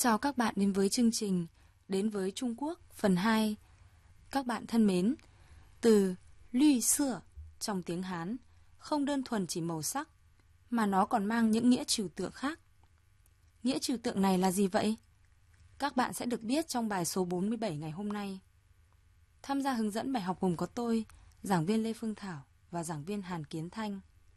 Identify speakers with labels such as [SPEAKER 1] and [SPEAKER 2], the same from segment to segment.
[SPEAKER 1] Chào các bạn đến với chương trình Đến với Trung Quốc phần 2. Các bạn thân mến, từ绿色 trong tiếng Hán không đơn thuần chỉ màu sắc, mà nó còn mang những nghĩa trừu tượng khác. Nghĩa trừu tượng này là gì vậy? Các bạn sẽ được biết trong bài số 47 ngày hôm nay. Tham gia hướng dẫn bài học gồm có tôi, giảng viên Lê Phương Thảo và giảng viên Hàn Kiến Thanh.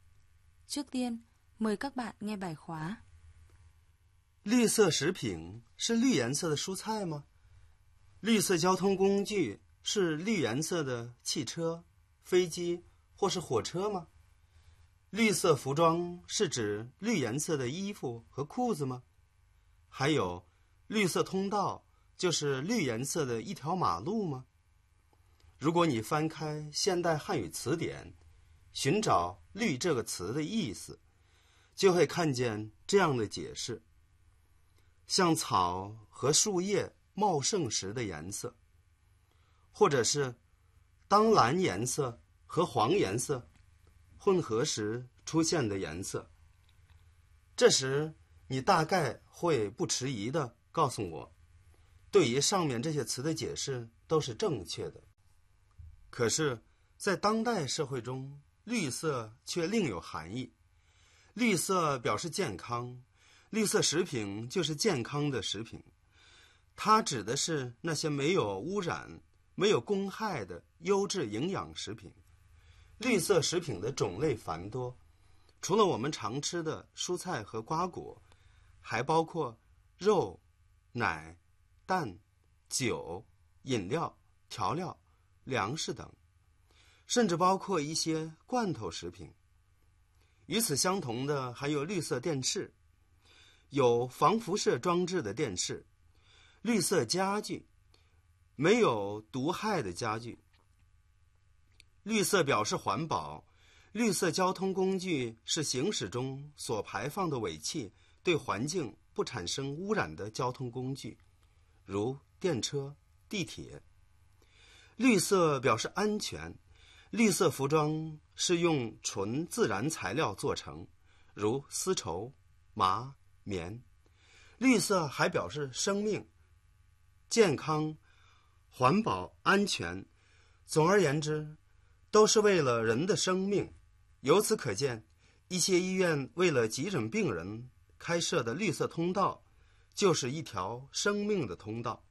[SPEAKER 1] Trước tiên, mời các bạn nghe bài khóa.
[SPEAKER 2] 绿色食品是绿颜色的蔬菜吗？绿色交通工具是绿颜色的汽车、飞机或是火车吗？绿色服装是指绿颜色的衣服和裤子吗？还有，绿色通道就是绿颜色的一条马路吗？如果你翻开现代汉语词典，寻找“绿”这个词的意思，就会看见这样的解释。像草和树叶茂盛时的颜色，或者是当蓝颜色和黄颜色混合时出现的颜色。这时你大概会不迟疑地告诉我，对于上面这些词的解释都是正确的。可是在当代社会中，绿色却另有含义。绿色表示健康，绿色食品就是健康的食品，它指的是那些没有污染、没有公害的优质营养食品。绿色食品的种类繁多，除了我们常吃的蔬菜和瓜果，还包括肉、奶、蛋、酒、饮料、调料、粮食等，甚至包括一些罐头食品。与此相同的还有绿色电视，有防辐射装置的电视，绿色家具，没有毒害的家具。绿色表示环保，绿色交通工具是行驶中所排放的尾气对环境不产生污染的交通工具，如电车、地铁。绿色表示安全，绿色服装是用纯自然材料做成，如丝绸、麻、棉。绿色还表示生命、健康、环保、安全，总而言之，都是为了人的生命。由此可见，一些医院为了急诊病人开设的绿色通道，就是一条生命的通道。